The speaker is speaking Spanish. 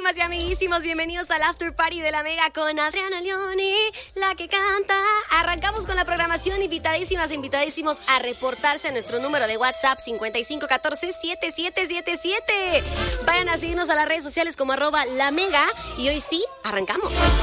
amiguísimas y amiguísimos, bienvenidos al After Party de La Mega con Adriana Leoni, la que canta. Arrancamos con la programación, invitadísimas e invitadísimos a reportarse a nuestro número de WhatsApp 5514-7777. Vayan a seguirnos a las redes sociales como @LaMega y hoy sí, arrancamos.